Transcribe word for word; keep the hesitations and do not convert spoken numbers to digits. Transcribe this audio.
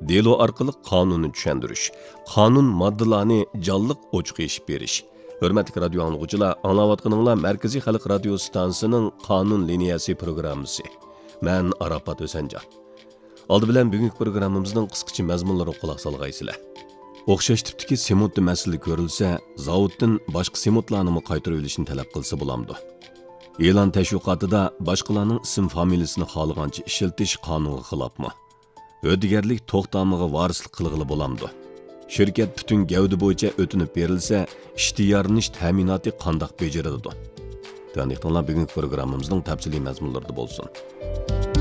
delo orqali qonunni tushuntirish, qonun moddalarini jonliq ochiq eshib berish. Hörmətli radio anlıqçılar, anlayatqanınızlar Mərkəzi Xalq Radio Stansiyasının Qanun Liniyası proqramısı. Mən Arafat Ösəncan. Aldı bilan bugungi programmamızning qisqacha mazmunlariga quloq solg'aysizlar. O'xshash tipdagi sementni masala ko'rilsa, zavoddan boshqa sementlarni qaytarib olishni talab qilsa bo'lamdi. E'lon tashviqotida boshqalarning ism familiyasini xohlagancha ishiltish qonunga xilofmi? O'digarlik to'xtamiga varislik qilg'ili bo'lamdi. Şirket bütün gavdi bo'yicha o'tinib berilsa, ishtiyorlanish ta'minoti qandoq bajariladi? Tanıqlar bugungi programmamızning tafsiliy mazmunlarida bo'lsin.